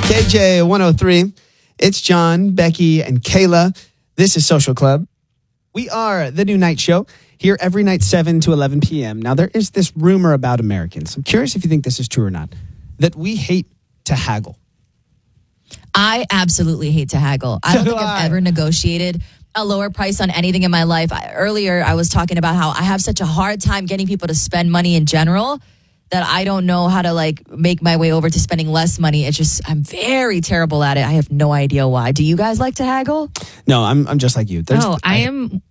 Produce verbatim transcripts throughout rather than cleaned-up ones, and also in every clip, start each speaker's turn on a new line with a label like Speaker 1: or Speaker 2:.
Speaker 1: K J one oh three. It's John, Becky, and Kayla. This is Social Club. We are the new night show here every night, seven to eleven p.m. Now, there is this rumor about Americans. I'm curious if you think this is true or not, that we hate to haggle.
Speaker 2: I absolutely hate to haggle. I don't
Speaker 1: So
Speaker 2: think
Speaker 1: do
Speaker 2: I've
Speaker 1: I.
Speaker 2: ever negotiated a lower price on anything in my life. I, earlier, I was talking about how I have such a hard time getting people to spend money in general that I don't know how to like make my way over to spending less money. It's just, I'm very terrible at it. I have no idea why. Do you guys like to haggle?
Speaker 1: No, I'm I'm just like you. There's,
Speaker 3: oh, I am.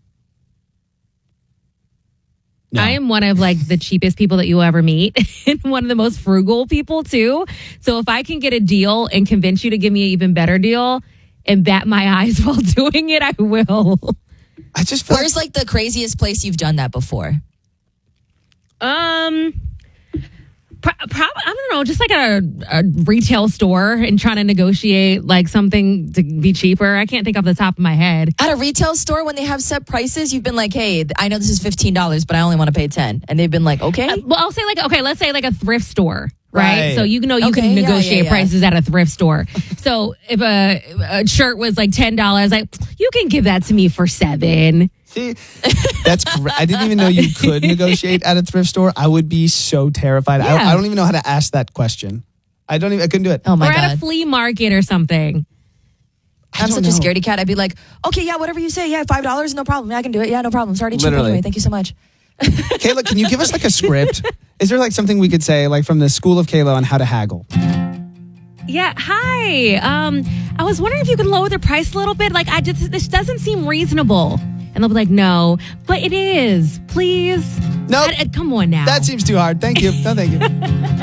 Speaker 1: No.
Speaker 3: I am one of like the cheapest people that you'll ever meet and one of the most frugal people too. So if I can get a deal and convince you to give me an even better deal and bat my eyes while doing it, I will.
Speaker 1: I just feel
Speaker 2: Where's like the craziest place you've done that before?
Speaker 3: Um, pro- prob- I don't know, just like a, a retail store and trying to negotiate like something to be cheaper. I can't think off the top of my head.
Speaker 2: At a retail store, when they have set prices, you've been like, hey, I know this is fifteen dollars, but I only want to pay ten dollars. And they've been like, okay.
Speaker 3: Uh, well, I'll say like, okay, let's say like a thrift store. Right.
Speaker 1: Right.
Speaker 3: So you know you
Speaker 2: Okay,
Speaker 3: can
Speaker 2: yeah,
Speaker 3: negotiate
Speaker 2: yeah, yeah.
Speaker 3: prices at a thrift store. So if a, a shirt was like ten dollars, like you can give that to me for seven.
Speaker 1: See, that's cra- I didn't even know you could negotiate at a thrift store. I would be so terrified.
Speaker 3: Yeah.
Speaker 1: I, I don't even know how to ask that question. I don't even. I couldn't do it.
Speaker 2: Oh my
Speaker 3: or
Speaker 2: God.
Speaker 3: at a flea market or something.
Speaker 1: I
Speaker 2: I'm
Speaker 1: don't
Speaker 2: such a
Speaker 1: know.
Speaker 2: scaredy cat. I'd be like, okay, yeah, whatever you say. Yeah, five dollars, no problem. Yeah, I can do it. Yeah, no problem. It's already cheap
Speaker 1: Literally.
Speaker 2: anyway. Thank you so much.
Speaker 1: Kayla, can you give us like a script? Is there like something we could say like from the School of Kayla on how to haggle?
Speaker 3: Yeah. Hi. Um, I was wondering if you could lower the price a little bit. Like, I just this doesn't seem reasonable. And they'll be like, no, but it is. Please.
Speaker 1: Nope.
Speaker 3: I- I- come on now.
Speaker 1: That seems too hard. Thank you. No, thank you.